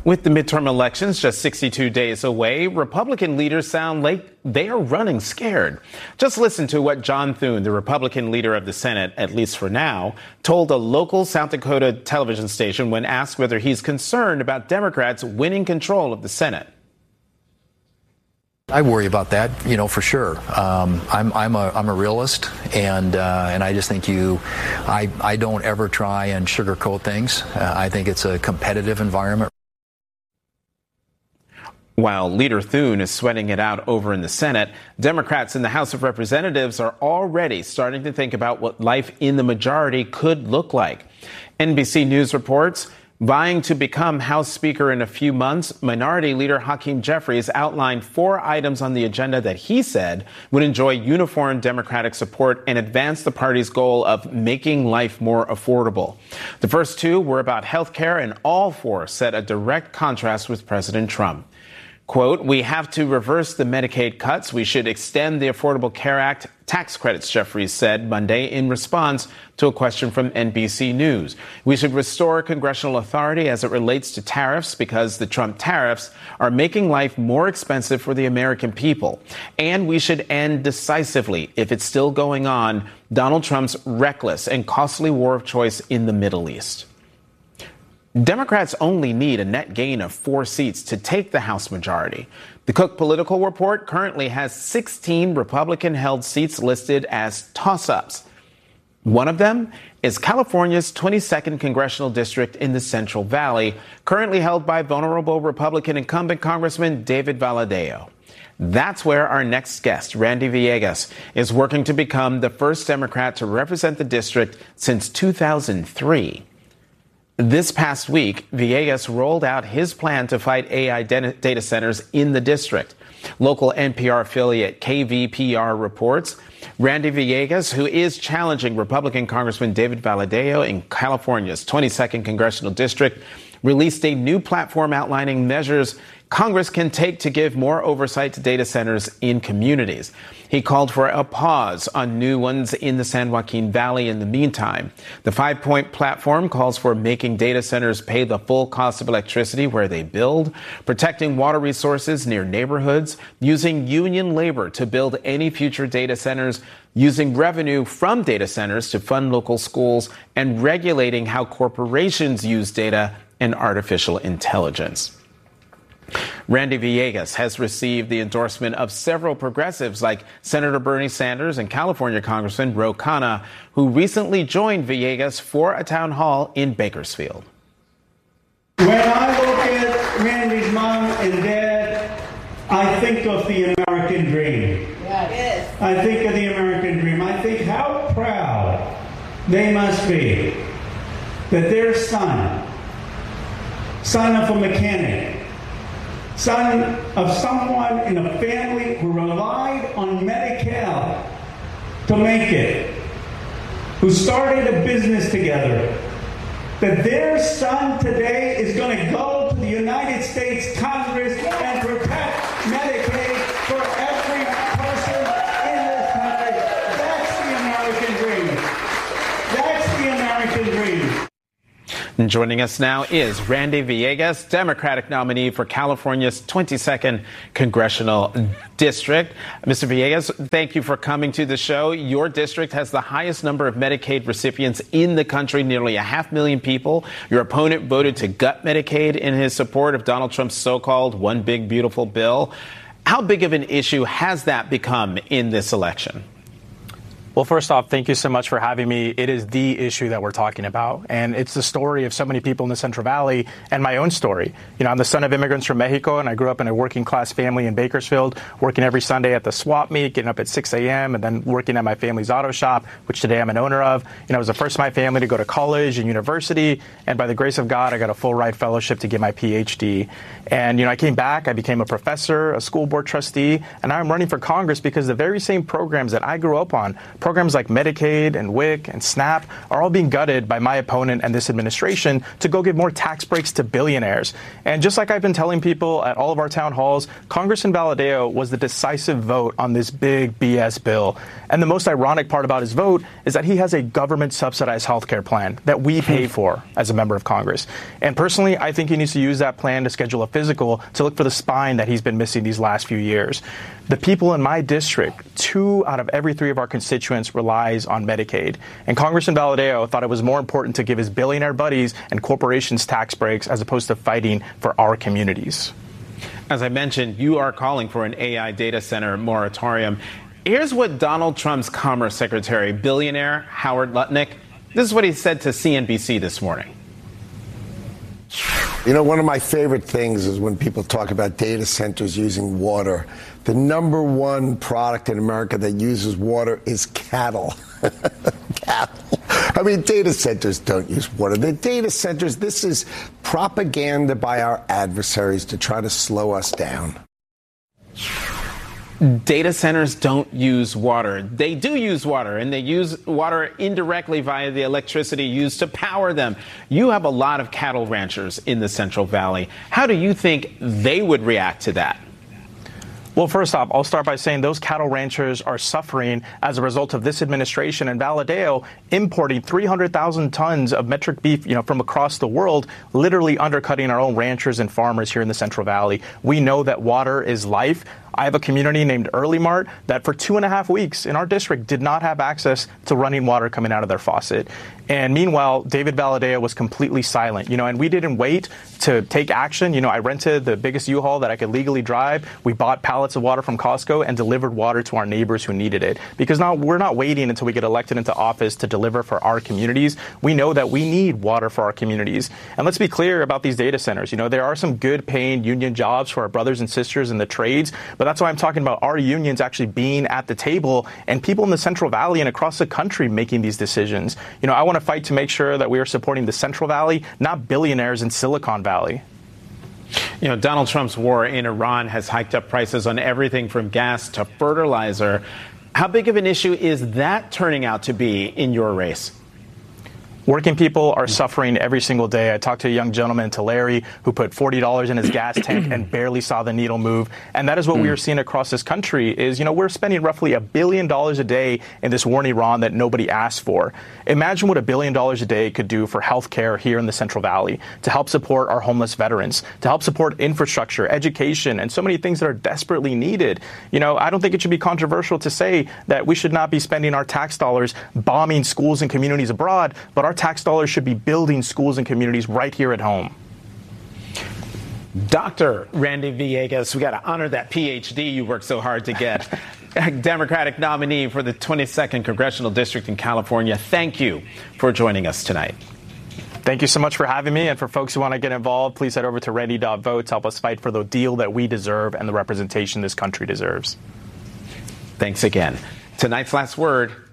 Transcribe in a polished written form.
With the midterm elections just 62 days away, Republican leaders sound like they are running scared. Just listen to what John Thune, the Republican leader of the Senate, at least for now, told a local South Dakota television station when asked whether he's concerned about Democrats winning control of the Senate. I worry about that, for sure. I'm a realist, and I just think I don't ever try and sugarcoat things. I think it's a competitive environment. While Leader Thune is sweating it out over in the Senate, Democrats in the House of Representatives are already starting to think about what life in the majority could look like. NBC News reports, vying to become House Speaker in a few months, Minority Leader Hakeem Jeffries outlined 4 items on the agenda that he said would enjoy uniform Democratic support and advance the party's goal of making life more affordable. The first 2 were about health care, and all 4 set a direct contrast with President Trump. Quote, we have to reverse the Medicaid cuts. We should extend the Affordable Care Act tax credits, Jeffries said Monday in response to a question from NBC News. We should restore congressional authority as it relates to tariffs because the Trump tariffs are making life more expensive for the American people. And we should end decisively, if it's still going on, Donald Trump's reckless and costly war of choice in the Middle East. Democrats only need a net gain of 4 seats to take the House majority. The Cook Political Report currently has 16 Republican-held seats listed as toss-ups. One of them is California's 22nd congressional district in the Central Valley, currently held by vulnerable Republican incumbent Congressman David Valadao. That's where our next guest, Randy Villegas, is working to become the first Democrat to represent the district since 2003. This past week, Villegas rolled out his plan to fight AI data centers in the district. Local NPR affiliate KVPR reports Randy Villegas, who is challenging Republican Congressman David Valadao in California's 22nd congressional district, released a new platform outlining measures Congress can take to give more oversight to data centers in communities. He called for a pause on new ones in the San Joaquin Valley in the meantime. The 5-point platform calls for making data centers pay the full cost of electricity where they build, protecting water resources near neighborhoods, using union labor to build any future data centers, using revenue from data centers to fund local schools, and regulating how corporations use data and artificial intelligence. Randy Villegas has received the endorsement of several progressives like Senator Bernie Sanders and California Congressman Ro Khanna, who recently joined Villegas for a town hall in Bakersfield. When I look at Randy's mom and dad, I think of the American dream. Yes. I think of the American dream. I think how proud they must be that their son of a mechanic, son of someone in a family who relied on Medi-Cal to make it, who started a business together, that their son today is going to go to the United States Congress and protect Medicaid for every person in this country. That's the American dream. That's the American dream. And joining us now is Randy Villegas, Democratic nominee for California's 22nd congressional district. Mr. Villegas, thank you for coming to the show. Your district has the highest number of Medicaid recipients in the country, nearly 500,000 people. Your opponent voted to gut Medicaid in his support of Donald Trump's so-called One Big Beautiful Bill. How big of an issue has that become in this election? Well, first off, thank you so much for having me. It is the issue that we're talking about, and it's the story of so many people in the Central Valley and my own story. You know, I'm the son of immigrants from Mexico, and I grew up in a working-class family in Bakersfield, working every Sunday at the swap meet, getting up at 6 a.m., and then working at my family's auto shop, which today I'm an owner of. You know, I was the first in my family to go to college and university, and by the grace of God, I got a full-ride fellowship to get my Ph.D. And, you know, I came back, I became a professor, a school board trustee, and now I'm running for Congress because the very same programs that I grew up on, programs like Medicaid and WIC and SNAP are all being gutted by my opponent and this administration to go give more tax breaks to billionaires. And just like I've been telling people at all of our town halls, Congressman Valadao was the decisive vote on this big BS bill. And the most ironic part about his vote is that he has a government-subsidized health care plan that we pay for as a member of Congress. And personally, I think he needs to use that plan to schedule a physical to look for the spine that he's been missing these last few years. The people in my district, 2 out of every 3 of our constituents relies on Medicaid. And Congressman Valadao thought it was more important to give his billionaire buddies and corporations tax breaks as opposed to fighting for our communities. As I mentioned, you are calling for an AI data center moratorium. Here's what Donald Trump's Commerce Secretary, billionaire Howard Lutnick, this is what he said to CNBC this morning. You know, one of my favorite things is when people talk about data centers using water. The number one product in America that uses water is cattle. Cattle. I mean, data centers don't use water. The data centers, this is propaganda by our adversaries to try to slow us down. Data centers don't use water. They do use water, and they use water indirectly via the electricity used to power them. You have a lot of cattle ranchers in the Central Valley. How do you think they would react to that? Well, first off, I'll start by saying those cattle ranchers are suffering as a result of this administration and Valadao importing 300,000 tons of metric beef, from across the world, literally undercutting our own ranchers and farmers here in the Central Valley. We know that water is life. I have a community named Early Mart that for 2.5 weeks in our district did not have access to running water coming out of their faucet. And meanwhile, David Valadao was completely silent, and we didn't wait to take action. I rented the biggest U-Haul that I could legally drive. We bought pallets of water from Costco and delivered water to our neighbors who needed it. Because now we're not waiting until we get elected into office to deliver for our communities. We know that we need water for our communities. And let's be clear about these data centers. There are some good paying union jobs for our brothers and sisters in the trades, but that's why I'm talking about our unions actually being at the table and people in the Central Valley and across the country making these decisions. I want to fight to make sure that we are supporting the Central Valley, not billionaires in Silicon Valley. Donald Trump's war in Iran has hiked up prices on everything from gas to fertilizer. How big of an issue is that turning out to be in your race? Working people are suffering every single day. I talked to a young gentleman in Tulare who put $40 in his gas tank and barely saw the needle move. And that is what we are seeing across this country is, we're spending roughly $1 billion a day in this war in Iran that nobody asked for. Imagine what $1 billion a day could do for health care here in the Central Valley, to help support our homeless veterans, to help support infrastructure, education, and so many things that are desperately needed. I don't think it should be controversial to say that we should not be spending our tax dollars bombing schools and communities abroad, but our tax dollars should be building schools and communities right here at home. Dr. Randy Villegas, we got to honor that PhD you worked so hard to get. Democratic nominee for the 22nd Congressional District in California. Thank you for joining us tonight. Thank you so much for having me. And for folks who want to get involved, please head over to Ready.vote to help us fight for the deal that we deserve and the representation this country deserves. Thanks again. Tonight's last word